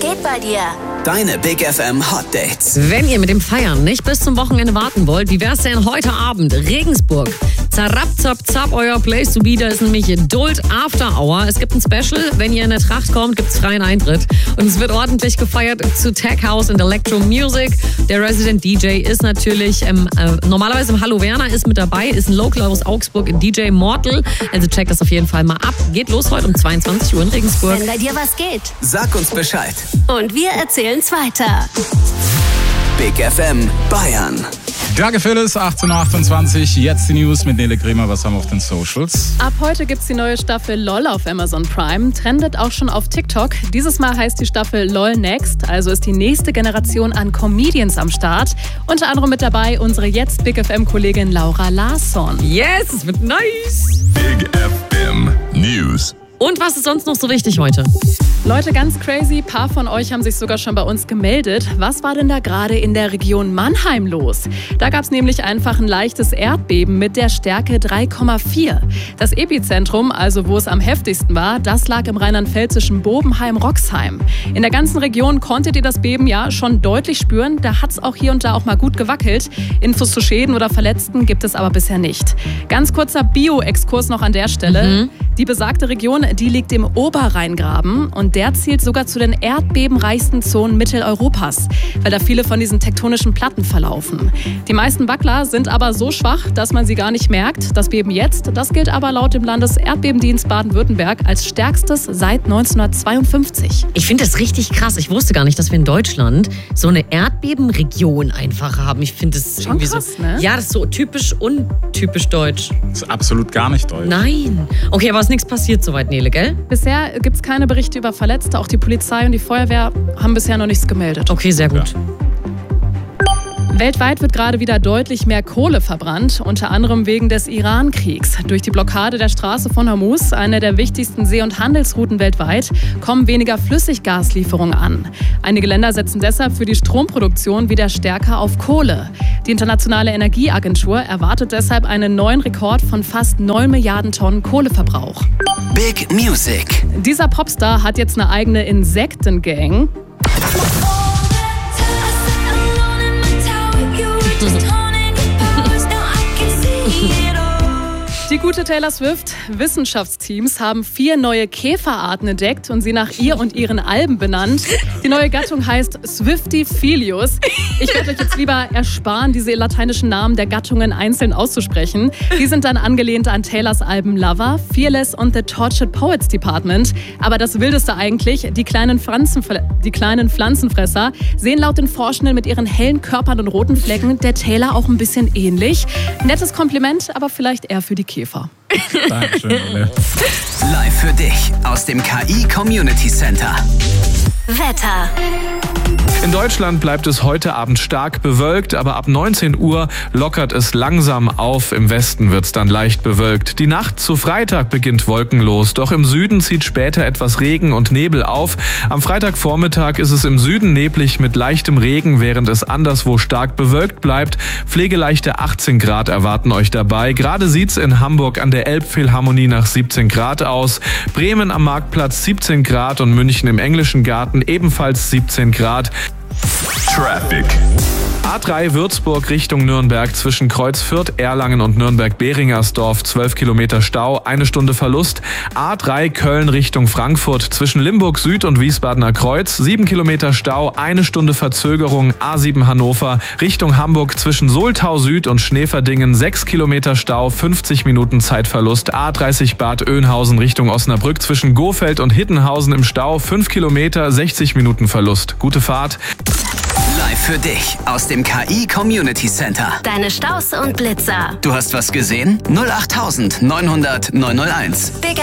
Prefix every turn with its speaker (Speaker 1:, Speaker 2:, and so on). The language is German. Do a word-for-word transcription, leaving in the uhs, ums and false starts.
Speaker 1: geht bei dir?
Speaker 2: Deine Big F M Hot Dates.
Speaker 3: Wenn ihr mit dem Feiern nicht bis zum Wochenende warten wollt, wie wär's denn heute Abend? Regensburg. Zarapp, zapp, zapp, euer Place to be. Da ist nämlich Duld After Hour. Es gibt ein Special. Wenn ihr in der Tracht kommt, gibt's freien Eintritt. Und es wird ordentlich gefeiert zu Tech House und Electro Music. Der Resident D J ist natürlich ähm, äh, normalerweise im Hallo Werner, ist mit dabei, ist ein Local aus Augsburg, D J Mortal. Also checkt das auf jeden Fall mal ab. Geht los heute um zweiundzwanzig Uhr in Regensburg.
Speaker 1: Wenn bei dir was geht.
Speaker 2: Sag uns Bescheid.
Speaker 1: Und wir erzählen's weiter.
Speaker 2: Big F M Bayern.
Speaker 4: Danke Phyllis, achtzehn Uhr achtundzwanzig. Jetzt die News mit Nele Kremer. Was haben wir auf den Socials?
Speaker 5: Ab heute gibt's die neue Staffel LOL auf Amazon Prime. Trendet auch schon auf TikTok. Dieses Mal heißt die Staffel LOL Next. Also ist die nächste Generation an Comedians am Start. Unter anderem mit dabei unsere jetzt Big F M-Kollegin Laura Larsson.
Speaker 3: Yes, es wird nice.
Speaker 6: Big F M News.
Speaker 3: Und was ist sonst noch so wichtig heute?
Speaker 5: Leute, ganz crazy. Ein paar von euch haben sich sogar schon bei uns gemeldet. Was war denn da gerade in der Region Mannheim los? Da gab es nämlich einfach ein leichtes Erdbeben mit der Stärke drei Komma vier. Das Epizentrum, also wo es am heftigsten war, das lag im rheinland-pfälzischen Bobenheim-Roxheim. In der ganzen Region konntet ihr das Beben ja schon deutlich spüren. Da hat es auch hier und da auch mal gut gewackelt. Infos zu Schäden oder Verletzten gibt es aber bisher nicht. Ganz kurzer Bio-Exkurs noch an der Stelle. Mhm. Die besagte Region, die liegt im Oberrheingraben und der zählt sogar zu den erdbebenreichsten Zonen Mitteleuropas, weil da viele von diesen tektonischen Platten verlaufen. Die meisten Wackler sind aber so schwach, dass man sie gar nicht merkt. Das Beben jetzt, das gilt aber laut dem Landeserdbebendienst Baden-Württemberg als stärkstes seit neunzehnhundertzweiundfünfzig.
Speaker 3: Ich finde das richtig krass. Ich wusste gar nicht, dass wir in Deutschland so eine Erdbebenregion einfach haben. Ich finde das
Speaker 5: schon
Speaker 3: irgendwie
Speaker 5: krass,
Speaker 3: so.
Speaker 5: Ne?
Speaker 3: Ja, das ist so typisch untypisch deutsch.
Speaker 4: Das ist absolut gar nicht deutsch.
Speaker 3: Nein. Okay, aber ist nichts passiert soweit, Nele, gell?
Speaker 5: Bisher gibt es keine Berichte über Verletzte. Auch die Polizei und die Feuerwehr haben bisher noch nichts gemeldet.
Speaker 3: Okay, sehr gut.
Speaker 4: Ja.
Speaker 5: Weltweit wird gerade wieder deutlich mehr Kohle verbrannt, unter anderem wegen des Iran-Kriegs. Durch die Blockade der Straße von Hormuz, einer der wichtigsten See- und Handelsrouten weltweit, kommen weniger Flüssiggaslieferungen an. Einige Länder setzen deshalb für die Stromproduktion wieder stärker auf Kohle. Die Internationale Energieagentur erwartet deshalb einen neuen Rekord von fast neun Milliarden Tonnen Kohleverbrauch.
Speaker 2: Big Music.
Speaker 5: Dieser Popstar hat jetzt eine eigene Insektengang. Die gute Taylor Swift. Wissenschaftsteams haben vier neue Käferarten entdeckt und sie nach ihr und ihren Alben benannt. Die neue Gattung heißt Swiftifilius. Ich werde euch jetzt lieber ersparen, diese lateinischen Namen der Gattungen einzeln auszusprechen. Die sind dann angelehnt an Taylors Alben Lover, Fearless und The Tortured Poets Department. Aber das Wildeste eigentlich, die kleinen, Pflanzenfre- die kleinen Pflanzenfresser sehen laut den Forschenden mit ihren hellen Körpern und roten Flecken der Taylor auch ein bisschen ähnlich. Nettes Kompliment, aber vielleicht eher für die Käfer.
Speaker 4: Dankeschön, Nele.
Speaker 2: Live für dich aus dem K I Community Center.
Speaker 1: Wetter.
Speaker 7: In Deutschland bleibt es heute Abend stark bewölkt, aber ab neunzehn Uhr lockert es langsam auf. Im Westen wird es dann leicht bewölkt. Die Nacht zu Freitag beginnt wolkenlos, doch im Süden zieht später etwas Regen und Nebel auf. Am Freitagvormittag ist es im Süden neblig mit leichtem Regen, während es anderswo stark bewölkt bleibt. Pflegeleichte achtzehn Grad erwarten euch dabei. Gerade sieht's in Hamburg an der Elbphilharmonie nach siebzehn Grad aus. Bremen am Marktplatz siebzehn Grad und München im Englischen Garten ebenfalls siebzehn Grad.
Speaker 6: Traffic.
Speaker 7: A drei Würzburg Richtung Nürnberg zwischen Kreuzfürth, Erlangen und Nürnberg-Beringersdorf zwölf Kilometer Stau, eine Stunde Verlust. A drei Köln Richtung Frankfurt zwischen Limburg Süd und Wiesbadener Kreuz sieben Kilometer Stau, eine Stunde Verzögerung. A sieben Hannover Richtung Hamburg zwischen Soltau Süd und Schneeverdingen sechs Kilometer Stau, fünfzig Minuten Zeitverlust. A dreißig Bad Oeynhausen Richtung Osnabrück zwischen Gofeld und Hittenhausen im Stau fünf Kilometer, sechzig Minuten Verlust. Gute Fahrt.
Speaker 2: Live für dich aus dem K I Community Center.
Speaker 1: Deine Staus und Blitzer.
Speaker 2: Du hast was gesehen? null acht neunhundert neunhunderteins.
Speaker 1: Big